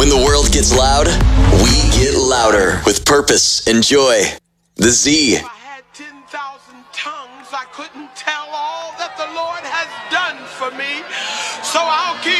When the world gets loud, we get louder with purpose and joy. The Z. If I had 10,000 tongues, I couldn't tell all that the Lord has done for me. So I'll keep